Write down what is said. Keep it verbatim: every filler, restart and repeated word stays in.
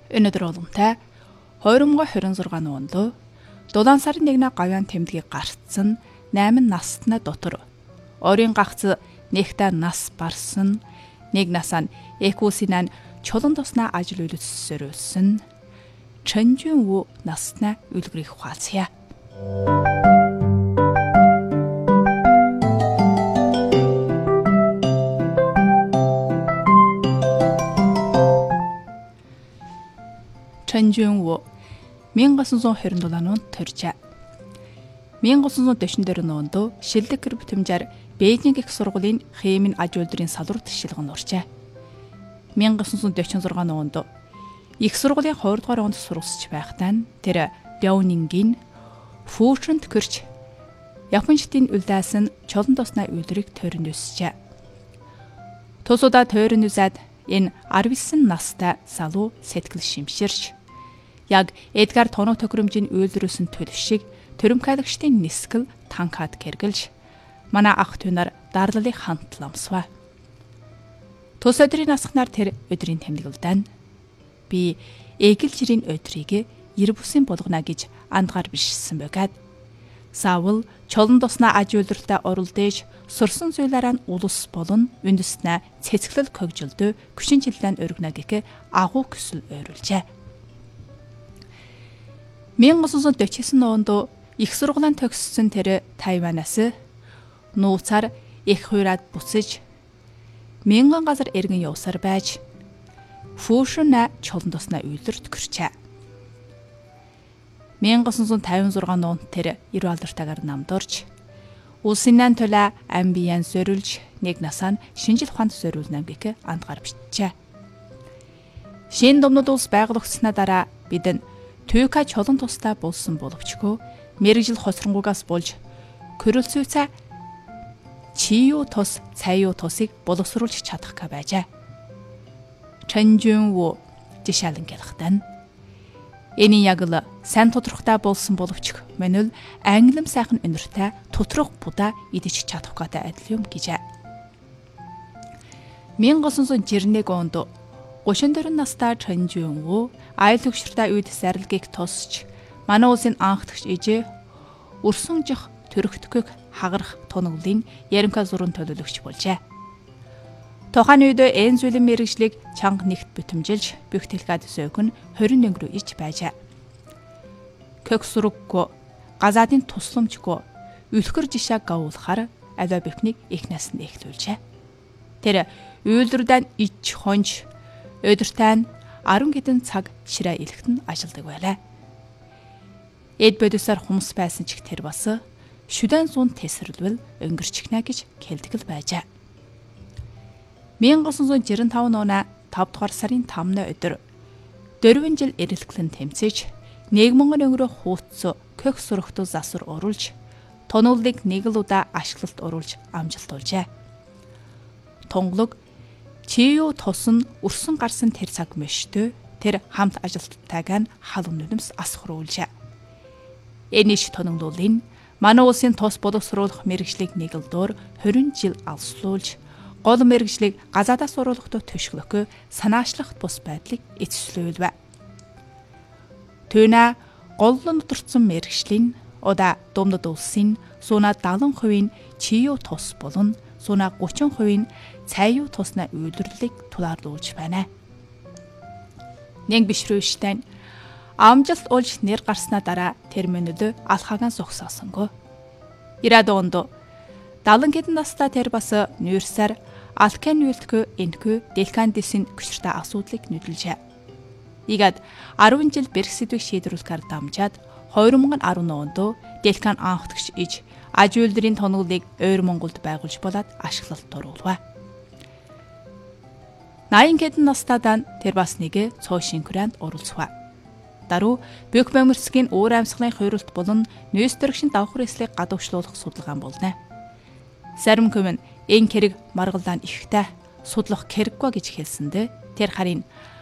Өнөөдөр уламтай хоёр thousand twenty-six онд дулаан сарын нэгний гавьяан тэмдгийг гарцсан найман настна дотор орийн гагц нэгтээ нас барсан нэг насаа экусинан чулан туснаа ажил үйлдэлсэрүүлсэн Чэнжүн Ву насна үлгэрийг хуалцъя. Чэнжүн Ву 천구백이십칠 онд төржээ. 천구백사십사 онд шилдэг гэр бүтэмжээр Бээжинг их сургуулийн химийн аж үйлдвэрийн салбарт шилгэн оржээ. 천구백사십육 онд их сургуулийн two дугаар онд сургасч байхдаа тэр Бяонингийн Фушинд гэрч Япончдын үлдээсэн чулан туснаа үйлдвэрийг тойронд өсжээ. Тусуудаа тойрон үзээд энэ nineteen настай салуу сэтгэл шимширч яг Эдгар тоног тохиромжийн үйлдвэрсэн төлөв шиг төрөмкайлагчдын нисгэл танкад гэргэлж манай ах дүү нар дарлалыг хантламсваа. Тус өдрийн насхнаар тэр өдрийн тэмдэглэдэн би эгэл жирийн өдрийг ер бусын болгоно гэж андгаар бишсэн байгаад саавал чулан туснаа аж үйлдвэртээ оролдож сурсан зүйлээрээ улус болон үндэснээ цэцгэлэл когжилдөө күшин жилдэн өргөнө гэх агуу көсөл ойруулжээ. 천구백사십칠 онд их сургуулийн төгссөн тэр Тайванаас нууцаар их хуйраад буцаж мянган газар эргэн явсаар байж Фушина чулан туснаа үйлдвэрт гэрчээ. 천구백오십육 онд тэр эрүү алдартайгаар намд орж улсыннан тула амбиян зориулж нэг насаа шинжил ухаанд зориулна гэх андгаар бичжээ. Шинэ думнууд улс байгуулагдсанаа дараа бид Түйка чулан тустай болсон боловчгүй мэрэгжил хоцронгугаас болж көрөлцөөцөө чи유 тус цаю тусыг боловсруулж чадахга байжээ. Чэнжүн Ву жишээлэн гэлэхтэн энэ яг л сайн тодорхойтой болсон боловч манайл англим сайхан өнөртэй тутрах будаа идэж чадахгатай адил юм гэжээ. 천구백구십일 онд thirty-four настай Чэнжүн Ву аял хөгшөртэй үед сарилгийг тусч манай улсын анхдагч ижээ өрсөн жих төрөгтгөх хагарах тунаглын яримка зурын төлөөлөгч болжээ. Тухайн үед энэ зүйлийн мэрэгжлийг чанга нэгт бүтэмжилж бөхтэлгээд сөөхөн twenty рүү иж байжээ. Кök сурггүй газаадын тусламжгүй үлхэр жишээ гавуулахаар аваа бөхнийг их наснд эхлүүлжээ. Тэр үйлдвэрдэн ич хонж өдөртөө ten хэдэн цаг ширээ илгэхэд ажилладаг байлаа. Эд бодисоор хүмүүс байсан ч тэр бас шүдэн зүүн тесрэлвэл өнгөрчихнэ гэж хэлдэг л байжээ. 천구백구십five оны five дугаар сарын five-ны өдөр four жил эрэлтгэлэн тэмцэж нэгэн өнгөрөө хууцс кök сурахтуу засвар оруулж тонуулыг нэг л удаа ашиглалт оруулж амжилт олжээ. Тунгалаг Чию тусан өрсөн гарсан тэр цаг мөштөө тэр хамт ажилттайгаа халуун нүдэмс асхруулжээ. Энэш тоноглуулын манай улсын тус боловсруулах мэрэгжлийг нэг л доор twenty жил алслуулж гол мэрэгжлийг газаадаас оруулахдаа төшгөлөхөө санаачлах бус байдлыг эцэслүүлвэ. Түүнэ голлон нутарсан мэрэгжлийн удаа думдад улсын сууна seventy percent Чию тус болон сууна thirty percent цаю туснаа үйлдвэрлэлийг тулаарлуулж байна. Нэг бишрүүштэй амжилт олж нэр гарснаа дараа терминэл алхагаан сухсаасангүй. ninety онд seventy хэдэн настай тэр бас нүүрсээр алкен үйлдэлгүй энэхүү делкандисын гүшртэй асуудлыг нүдэлжээ. Ийгээд ten жил бэрх сэдвийг шийдвэрлэхээр дамжаад twenty ten онд делкан анхдагч иж аж үйлдвэрийн тоноглыг Ойр Монголд байгуулж болоод ашиглалт оруулав. ninety хэдэн настайдаа тэр бас нэг цоо шинкүрэнд оролцов. Даруй Бök Бамирцгийн уур амьсгалын хуурилт болон нөөцтөрөгшин давхар эслийг гадуурчлуулах судалгаан болно. Зарим хүмүүс энэ хэрэг маргалдаан ихтэй судлах хэрэггүй гэж хэлсэндээ тэр харин